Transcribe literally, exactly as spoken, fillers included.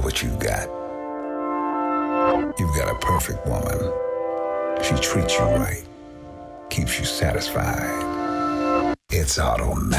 what you've got. You've got a perfect woman. She treats you right, keeps you satisfied. It's automatic.